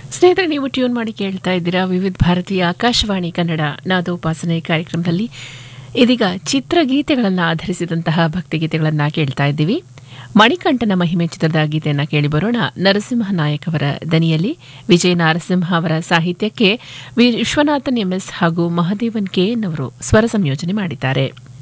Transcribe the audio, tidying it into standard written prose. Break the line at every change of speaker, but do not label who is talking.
ಸ್ನೇಹಿತರೆ, ನೀವು ಟ್ಯೂನ್ ಮಾಡಿ ಕೇಳ್ತಾ ಇದ್ದೀರಾ ವಿವಿಧ ಭಾರತೀಯ ಆಕಾಶವಾಣಿ ಕನ್ನಡ ನಾದೋಪಾಸನೆ ಕಾರ್ಯಕ್ರಮದಲ್ಲಿ. ಇದೀಗ ಚಿತ್ರಗೀತೆಗಳನ್ನು ಆಧರಿಸಿದಂತಹ ಭಕ್ತಿಗೀತೆಗಳನ್ನು ಕೇಳ್ತಾ ಇದ್ದೀವಿ. ಮಣಿಕಂಠನ ಮಹಿಮೆ ಚಿತ್ರದ ಗೀತೆಯನ್ನು ಕೇಳಿ ಬರೋಣ. ನರಸಿಂಹ ನಾಯಕ್ ಅವರ ದನಿಯಲ್ಲಿ ವಿಜಯ ನರಸಿಂಹ ಅವರ ಸಾಹಿತ್ಯಕ್ಕೆ ವಿಶ್ವನಾಥನ್ ಎಂಎಸ್ ಹಾಗೂ ಮಹದೇವನ್ ಕೆಎನ್ ಅವರು ಸ್ವರ ಸಂಯೋಜನೆ ಮಾಡಿದ್ದಾರೆ.